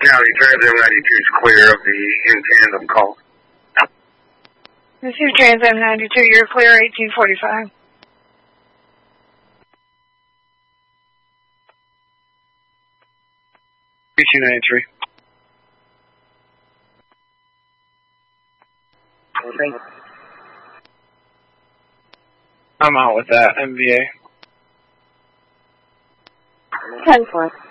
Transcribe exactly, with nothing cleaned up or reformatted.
County, Trans M ninety-two is clear of the in-tandem call. This is Trans M ninety-two, you're clear, eighteen forty-five. B two ninety-three. Okay. I'm out with that, M V A. ten four.